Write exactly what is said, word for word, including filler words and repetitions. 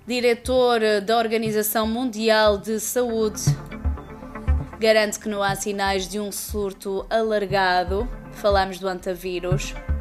diretor da Organização Mundial de Saúde, garante que não há sinais de um surto alargado. Falamos do hantavírus.